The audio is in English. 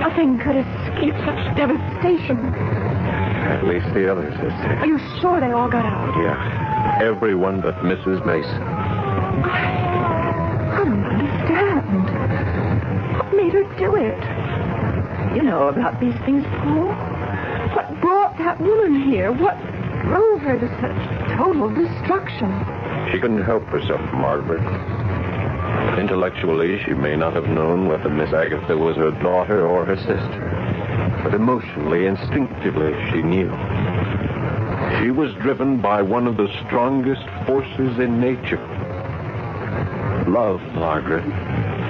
Nothing could escape such devastation. At least the others are safe. Are you sure they all got out? Yeah. Everyone but Mrs. Mason. I don't understand. What made her do it? You know about these things, Paul. What brought that woman here? What drove her to such total destruction? She couldn't help herself, Margaret. Intellectually, she may not have known whether Miss Agatha was her daughter or her sister. But emotionally, instinctively, she knew. She was driven by one of the strongest forces in nature. Love, Margaret.